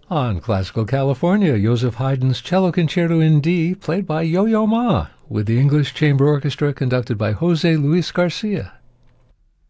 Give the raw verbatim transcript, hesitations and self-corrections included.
On Classical California, Joseph Haydn's Cello Concerto in D, played by Yo-Yo Ma, with the English Chamber Orchestra conducted by Jose Luis Garcia.